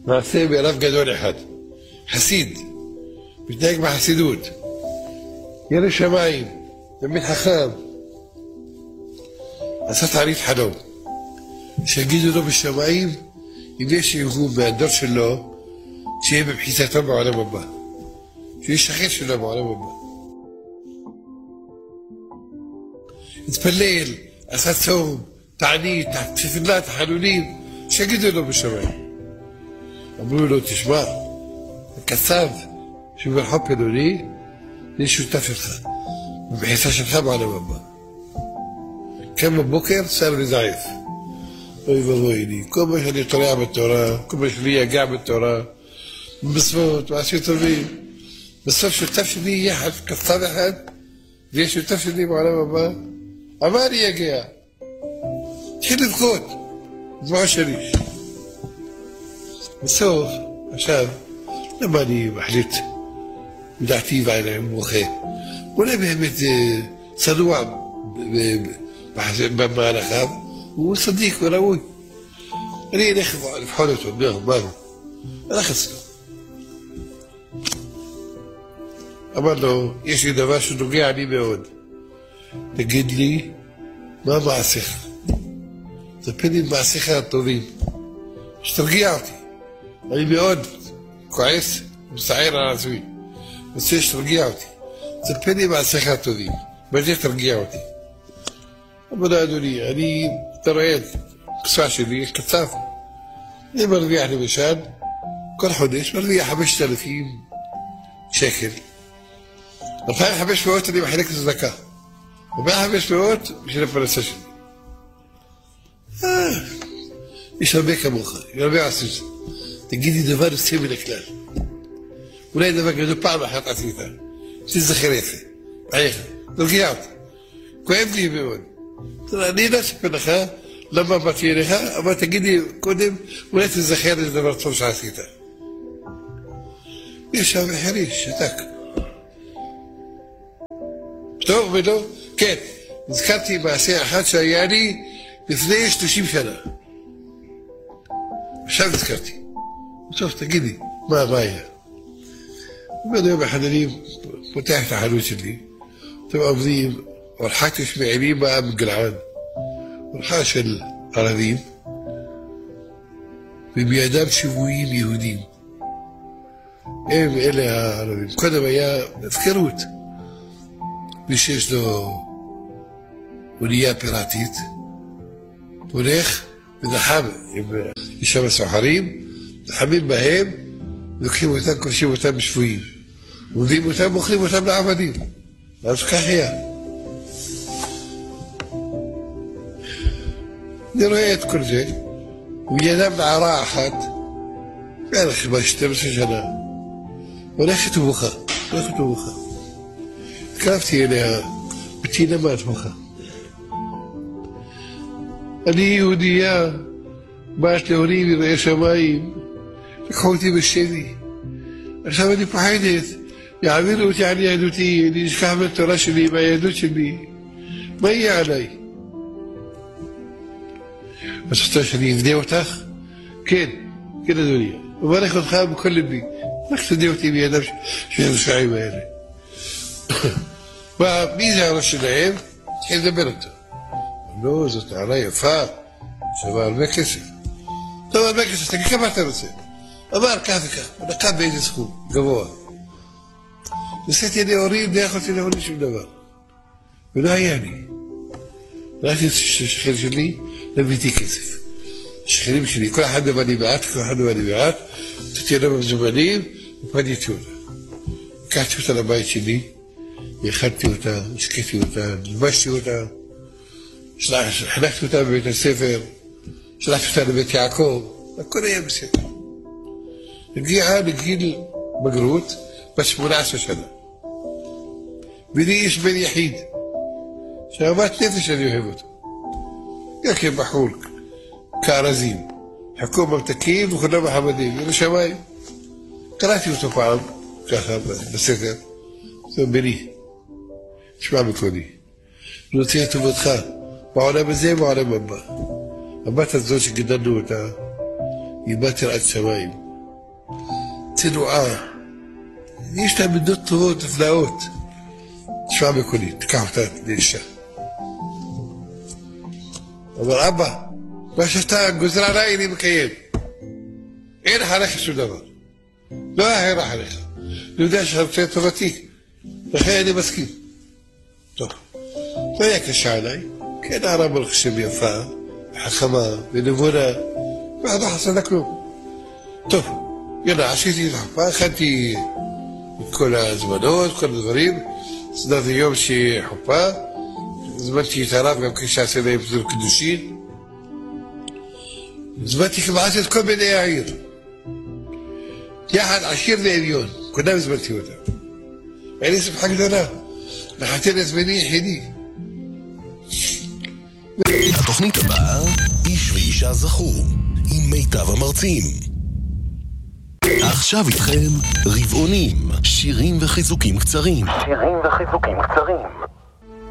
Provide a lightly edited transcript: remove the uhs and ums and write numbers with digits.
מעשה בערב גדול אחד. חסיד, מתנהג בחסידות. ירא שמיים, תלמיד חכם. עשה תעריף חלום. שיגידו לו בשמיים, אם יש יהוא מהדור שלו, שיהיה בבחיסתו בעולם הבא. שיהיה שכן שלו בעולם הבא. התפלל, עשה צום, תענית, תפילה, תחנונים, שיגידו לו בשמיים. אמרו לו, תשמע, הקצב שברחוב פלוני, אני שותף שלך, בבחיסה שלך בעולם הבא. קם בבוקר, שר וזעף. אוי ואבוי לי, כל מה שאני תורע בתורה, כל מה שאני יגע בתורה, במצוות, מעשים טובים. בסוף שותף שלי יהיה קצב אחד, ויהיה שותף שלי בעולם הבא. אמר לי יגיע. התחיל לבכות, דמעה שלי. בסוף, עכשיו, למה אני מחליט בדעתי ועיניים מוחה? אולי באמת צנוע במהלכיו, הוא צדיק וראוי. אני אלך לבחון אותו, מה הוא? הלך אצלו. אמר לו, יש לי דבר שנוגע לי מאוד. תגיד לי, מה מעשיך? תספר לי מעשיך הטובים. שתרגיע אותי. אני מאוד כועס, מסער על עצמי. רוצה שתרגיע אותי. תספר לי מעשיך הטובים. בזה תרגיע אותי. אמר לו, אדוני, אתה רואה את הכספה שלי, קצב. אני מרוויח למשל, כל חודש מרוויח 5,000 שקל. 2,500 אני מחלק לצדקה. 4,500 בשביל הפרנסה שלי. יש הרבה כמוך, הרבה עשו זה. תגידי דבר יוצא מן הכלל. אולי דבר גדול פעם אחת עשית. שתזכר יפה. עייך, תרגיע אותי. כואב לי מאוד. אני לא אספר לך למה באתי אליך, אבל תגידי קודם, אולי תזכר איזה דבר טוב שעשית. ישב וחריש, שתק. טוב ולא? כן, נזכרתי מעשה אחד שהיה לי לפני 30 שנה. עכשיו נזכרתי. בסוף תגידי, מה היה? ובעוד יום אחד אני פותח את החנות שלי, אתם עובדים, אורחת משמעילים באה מגלען, אורחה של ערבים, ובידם שבויים יהודים. הם אלה הערבים. קודם היה הפקרות. מי שיש לו אונייה פיראטית, הולך ונחם עם שם הסוחרים, נחמים בהם, לוקחים אותם, כובשים אותם בשבויים. מביאים אותם, מוכרים אותם לעבדים. אז כך היה. אני רואה את כל זה, ובידם נערה אחת, בערך 12 שנה, הולכת ובוכה, התקרבתי אליה, ביתי למה את בוכה? אני יהודייה, באת להורים יראי שמיים, לקחו אותי בשבי. עכשיו אני פוחדת, יעבירו אותי על יהדותי, אני אשכח מהתורה שלי, מהיהדות שלי. מה יהיה עליי? את רוצה שאני אבנה אותך? כן, כן אדוני. מברך אותך בכל ליבי. רק תבנה אותי בידם של השעיים האלה. מי זה הראש שלהם? התחיל לדבר אותו. לא, זאת נערה יפה, שווה הרבה כסף. טוב, הרבה כסף, תגיד כמה אתה רוצה. אמר כך וכך, הוא נקב באיזה סכום, גבוה. נסעתי להורים, לא יכולתי להורים שום דבר. ולא היה לי. ראיתי את השכן שלי, נביתי כסף. השכנים שלי, כל אחד נבא לי מעט, נתתי לה במזומנים, ופניתי אותה. לקחתי אותה לבית שלי, הכנתי אותה, השקיתי אותה, נלבשתי אותה, חנכתי אותה בבית הספר, שלחתי אותה לבית יעקב, הכל היה בסדר. הגיעה לגיל בגרות, בת 18 שנה. ולי יש בן יחיד, שאהבת נפש אני אוהב אותו. גם בחור, כארזים, חכו ממתקים וכולם מחמדים, ירא שמיים. קראתי אותו פעם, ככה בסדר, זה בני, תשמע בקולי. אני רוצה את טובתך, בעולם הזה ובעולם הבא. הבת הזאת שגידלנו אותה, היא בת יראת שמיים. צנועה. יש לה מידות טובות, נפלאות. תשמע בקולי, תקח אותה לאישה. אמר, אבא, מה שאתה גוזר עליי אני מקיים. אין אחריך שום דבר. לא אחר אחריך. אני יודע שאתה רוצה טובתי, לכן אני מסכים. טוב, לא היה קשה עליי, כן נערה ברוך שם יפה, חכמה ונבונה, ועד חסר לה כלום. טוב, יאללה, עשיתי את החפה, הכנתי את כל הזמנות, כל הדברים, סדרתי יום שהיא חופה, זמנתי את הרב גם כשעשה להם פזור קדושין, זמנתי כמעט את כל בני העיר, יחד עשיר לעליון, כולם זמנתי אותם. היה לי שמחה גדולה, לחתן את זמני יחידי. התוכנית הבאה, איש ואישה זכו, עם מיטב המרצים. עכשיו איתכם רבעונים, שירים וחיזוקים קצרים.